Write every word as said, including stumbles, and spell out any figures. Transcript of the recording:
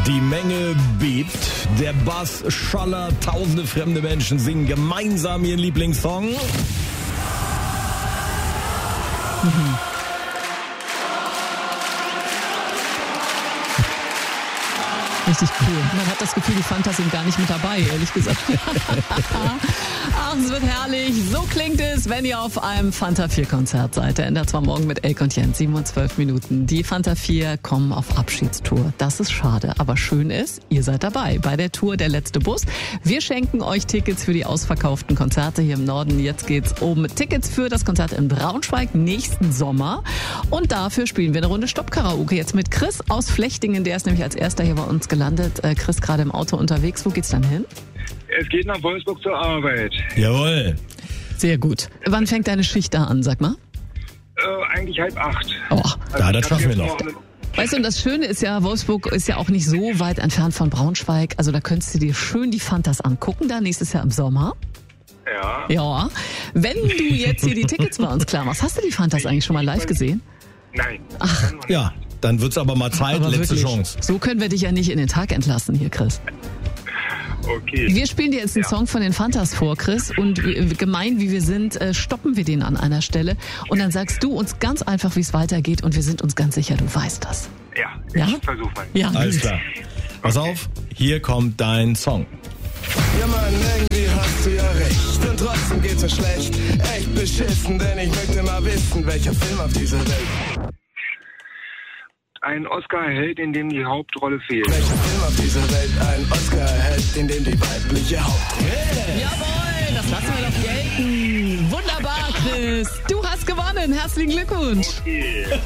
Die Menge bebt, der Bass schallert, tausende fremde Menschen singen gemeinsam ihren Lieblingssong. Mhm. Richtig cool. Man hat das Gefühl, die Fantas sind gar nicht mit dabei, ehrlich gesagt. Ach, es wird herrlich. So klingt es, wenn ihr auf einem Fanta vier Konzert seid. Der ändert zwar morgen mit Elke und Jens, sieben und zwölf Minuten. Die Fanta vier kommen auf Abschiedstour. Das ist schade, aber schön ist, ihr seid dabei bei der Tour Der letzte Bus. Wir schenken euch Tickets für die ausverkauften Konzerte hier im Norden. Jetzt geht's um Tickets für das Konzert in Braunschweig nächsten Sommer. Und dafür spielen wir eine Runde Stopp-Karaoke jetzt mit Chris aus Flechtingen. Der ist nämlich als erster hier bei uns gelandet. Äh, Chris gerade im Auto unterwegs. Wo geht's dann hin? Es geht nach Wolfsburg zur Arbeit. Jawohl. Sehr gut. Wann fängt deine Schicht da an, sag mal? Äh, eigentlich halb acht. Oh. Ja, das schaffen wir noch. Weißt du, und das Schöne ist ja, Wolfsburg ist ja auch nicht so weit entfernt von Braunschweig. Also da könntest du dir schön die Fantas angucken, da nächstes Jahr im Sommer. Ja. Ja. Wenn du jetzt hier die Tickets bei uns klar machst, hast du die Fantas eigentlich schon mal live gesehen? Nein. Ach. Ja, dann wird's aber mal Zeit, Aber letzte wirklich, Chance. so können wir dich ja nicht in den Tag entlassen hier, Chris. Okay. Wir spielen dir jetzt einen Ja. Song von den Fantas vor, Chris. Und äh, gemein wie wir sind, äh, stoppen wir den an einer Stelle. Und dann sagst du uns ganz einfach, wie es weitergeht. Und wir sind uns ganz sicher, du weißt das. Ja, Ja? ich versuche mal. Ja, Alles gut. klar. Pass auf, hier kommt dein Song. Ja Mann, irgendwie hast du ja recht und trotzdem geht's mir schlecht. Echt beschissen, denn ich möchte mal wissen, welcher Film auf dieser Welt. Ein Oscar erhält, in dem die Hauptrolle fehlt. Welcher Film auf dieser Welt einen Oscar erhält, in dem die weibliche Hauptrolle. Jawohl, das lassen wir doch gelten. Wunderbar, Chris. Du hast gewonnen. Herzlichen Glückwunsch. Okay.